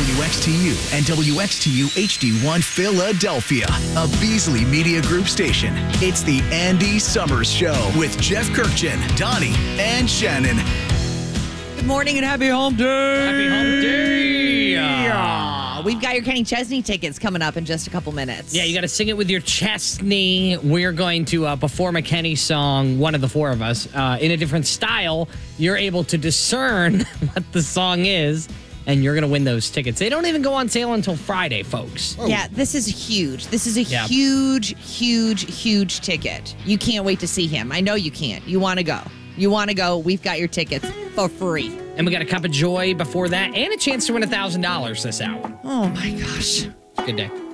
WXTU and WXTU HD1 Philadelphia, a Beasley Media Group station. It's the Andy Summers Show with Jeff Kirkchin, Donnie, and Shannon. Good morning and happy hump day. Happy hump day. Yeah. We've got your Kenny Chesney tickets coming up in just a couple minutes. Yeah, you got to sing it with your Chesney. We're going to perform a Kenny song, one of the four of us, in a different style. You're able to discern what the song is, and you're going to win those tickets. They don't even go on sale until Friday, folks. Yeah, this is huge. This is a huge ticket. You can't wait to see him. I know you can't. You want to go. You want to go. We've got your tickets for free. And we got a cup of joy before that and a chance to win $1,000 this hour. Oh, my gosh. Good day.